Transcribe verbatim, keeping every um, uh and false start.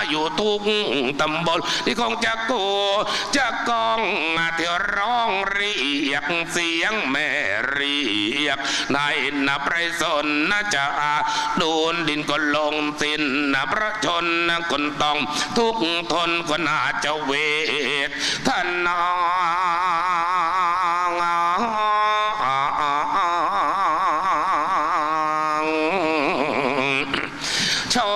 อยู่ทุกตำบลที่คงจะกูจะกองเที่ยวร้องเรียกเสียงแม่เรียกนายนับไรสนนะจะโดนดินก็ลงสิ้นนะพระชนนะคนต้องทุกทนก็น่าจะเวทท่านนา